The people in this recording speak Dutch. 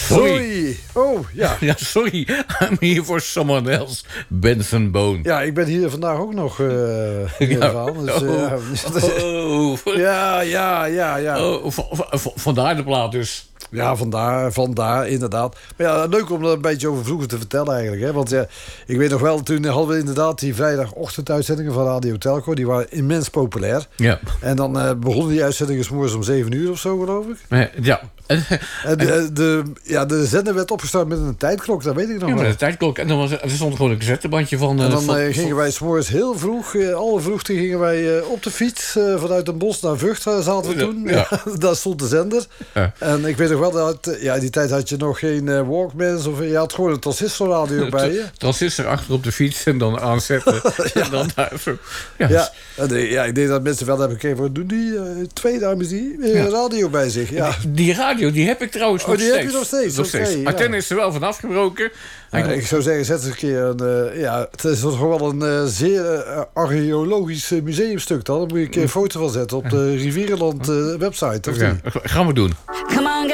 Zoe. Oh, ja. Ja, sorry. I'm here for someone else. Benson Boone. Ja, ik ben hier vandaag ook nog van. Dus, ja. Vandaar de plaat dus. Ja, vandaar, inderdaad. Maar ja, leuk om er een beetje over vroeger te vertellen eigenlijk. Hè? Want ik weet nog wel, toen hadden we inderdaad die vrijdagochtenduitzendingen van Radio Telco. Die waren immens populair. Ja. En dan begonnen die uitzendingen 's morgens om 7 uur of zo, geloof ik. Ja. De zender werd opgestart met een tijdklok, dat weet ik nog Ja, wel. met een tijdklok. En er stond gewoon een cassettebandje van... En dan gingen wij 's morgens heel vroeg, alle vroegte gingen wij op de fiets vanuit Den Bosch naar Vught, zaten we toen. Ja. Daar stond de zender. Ja. En ik weet nog wel dat in die tijd had je nog geen Walkmans of je had gewoon een transistorradio bij je. Transistor achter op de fiets en dan aanzetten. En dan daar zo. Ja, ik denk dat mensen wel hebben gekeken, wat doen die? Twee dames die radio bij zich. Ja. Die radio, die heb ik trouwens nog steeds. Heb je nog steeds? Nog steeds. Okay, Antenne is er wel van afgebroken. Ik zou zeggen, zet eens een keer het is toch wel een zeer archeologisch museumstuk dan. Daar moet je een keer een foto van zetten op de Rivierenland website. Of gaan we doen. Come on,